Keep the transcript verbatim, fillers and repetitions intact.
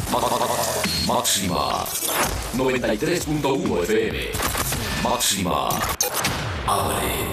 Máxima noventa y tres punto uno F M. Máxima abre.